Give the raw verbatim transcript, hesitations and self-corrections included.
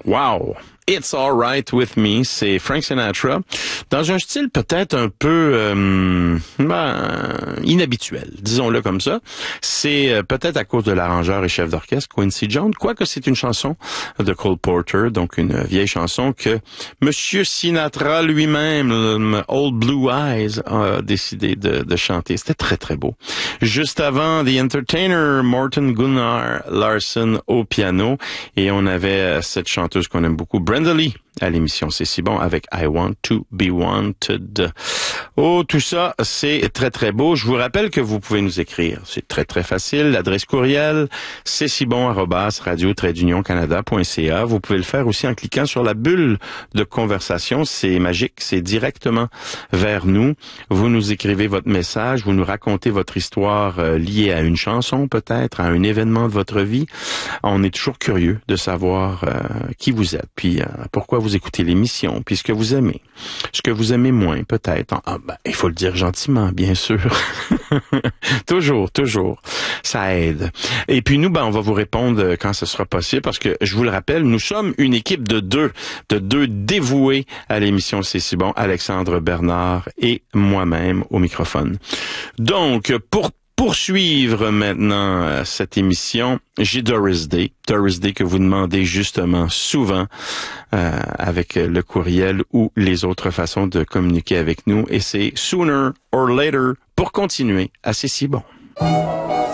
Wow! It's Alright With Me, c'est Frank Sinatra, dans un style peut-être un peu euh, ben, inhabituel, disons-le comme ça. C'est euh, peut-être à cause de l'arrangeur et chef d'orchestre Quincy Jones, quoique c'est une chanson de Cole Porter, donc une vieille chanson que Monsieur Sinatra lui-même, Old Blue Eyes, a décidé de, de chanter. C'était très très beau. Juste avant, The Entertainer, Morten Gunnar Larsen au piano, et on avait cette chanteuse qu'on aime beaucoup, Brenda Lee, à l'émission C'est si bon avec I Want to Be Wanted. Oh, tout ça, c'est très très beau. Je vous rappelle que vous pouvez nous écrire. C'est très très facile. L'adresse courriel, c'est si bon arobase radio tiret union canada point c a. Vous pouvez le faire aussi en cliquant sur la bulle de conversation. C'est magique. C'est directement vers nous. Vous nous écrivez votre message. Vous nous racontez votre histoire euh, liée à une chanson peut-être, à un événement de votre vie. On est toujours curieux de savoir euh, qui vous êtes, puis euh, pourquoi vous écoutez l'émission, puis ce que vous aimez, ce que vous aimez moins peut-être. Ah, ben, il faut le dire gentiment, bien sûr. toujours, toujours. Ça aide. Et puis nous, ben, on va vous répondre quand ce sera possible, parce que je vous le rappelle, nous sommes une équipe de deux, de deux dévoués à l'émission C'est si bon, Alexandre Bernard et moi-même au microphone. Donc, pour poursuivre maintenant euh, cette émission, j'ai Doris Day. Doris Day que vous demandez justement souvent euh, avec le courriel ou les autres façons de communiquer avec nous. Et c'est Sooner or Later pour continuer à C'est si bon.